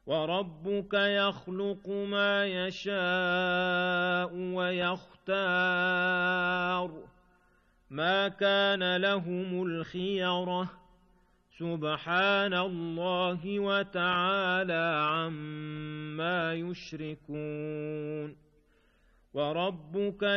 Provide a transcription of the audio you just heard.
وربك يخلق ما يشاء ويختار ما كان لهم الخيرة سبحان الله وتعالى عما يشركون وربك